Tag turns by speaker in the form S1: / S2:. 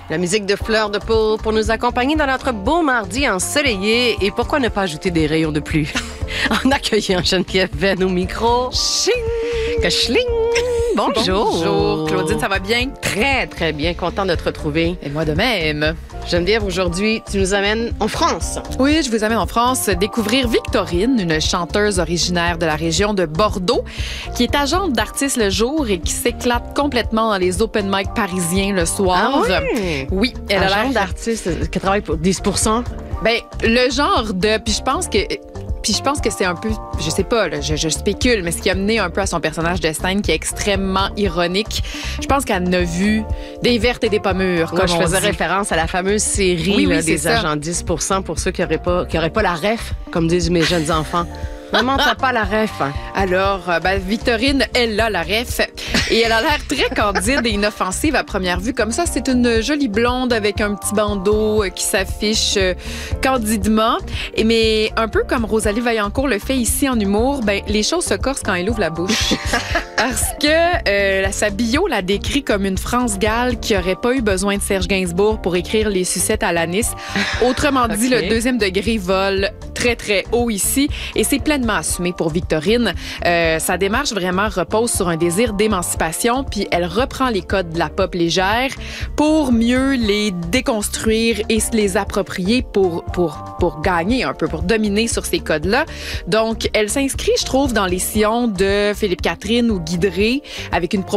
S1: La musique de Fleur de Peau pour nous accompagner dans notre beau mardi ensoleillé. Et pourquoi ne pas ajouter des rayons de pluie en accueillant Geneviève Venn au micro.
S2: Ching!
S1: Kachling! Bonjour!
S2: Bonjour, Claudine, ça va bien?
S1: Très, très bien. Content de te retrouver.
S2: Et moi de même.
S1: Geneviève, aujourd'hui, tu nous amènes en France.
S2: Oui, je vous amène en France découvrir Victorine, une chanteuse originaire de la région de Bordeaux, qui est agente d'artistes le jour et qui s'éclate complètement dans les open mic parisiens le soir.
S1: Ah oui?
S2: Oui, elle a l'air
S1: Agente d'artiste qui travaille pour 10%.
S2: Ben, le genre de... Puis je pense que c'est un peu, je sais pas, là, je spécule, mais ce qui a mené un peu à son personnage de scène qui est extrêmement ironique. Je pense qu'elle a vu des vertes et des pas mûres, comme
S1: je faisais référence à la fameuse série des agents 10% pour ceux qui n'auraient pas la ref, comme disent mes jeunes enfants. Maman, t'as pas la ref. Hein?
S2: Alors, Victorine, elle a la ref et elle a l'air très candide et inoffensive à première vue. Comme ça, c'est une jolie blonde avec un petit bandeau qui s'affiche candidement. Mais un peu comme Rosalie Vaillancourt le fait ici en humour, les choses se corsent quand elle ouvre la bouche. Parce que sa bio la décrit comme une France Gall qui aurait pas eu besoin de Serge Gainsbourg pour écrire les sucettes à l'anis. Autrement dit, le deuxième degré vole très, très haut ici et c'est pleinement assumé pour Victorine. Sa démarche vraiment repose sur un désir d'émancipation puis elle reprend les codes de la pop légère pour mieux les déconstruire et se les approprier pour gagner un peu, pour dominer sur ces codes-là. Donc, elle s'inscrit, je trouve, dans les sillons de Philippe Catherine ou Guy Drey avec une